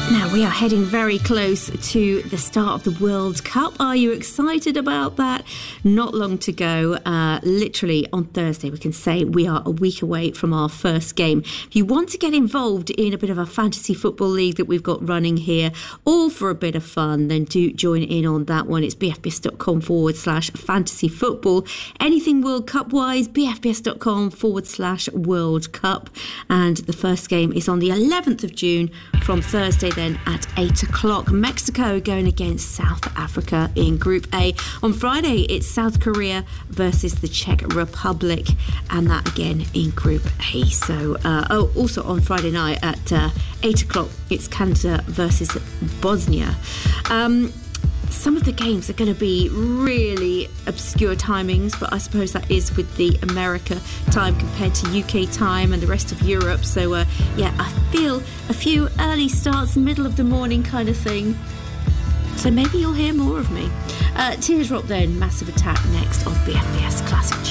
Now we are heading very close to the start of the World Cup. Are you excited about that? Not long to go. Literally on Thursday, we can say we are a week away from our first game. If you want to get involved in a bit of a fantasy football league that we've got running here, all for a bit of fun, then do join in on that one. It's bfbs.com/fantasy football. Anything World Cup wise, bfbs.com/World Cup. And the first game is on the 11th of June from Thursday then at 8 o'clock. Mexico going against South Africa in Group A. On Friday, it's South Korea versus the Czech Republic, and that again in Group A. So, also on Friday night at 8 o'clock, it's Canada versus Bosnia. Some of the games are going to be really obscure timings, but I suppose that is with the America time compared to UK time and the rest of Europe. So, I feel a few early starts, middle of the morning kind of thing. So maybe you'll hear more of me. Teardrop then, Massive Attack next on BFBS Classic Tunes.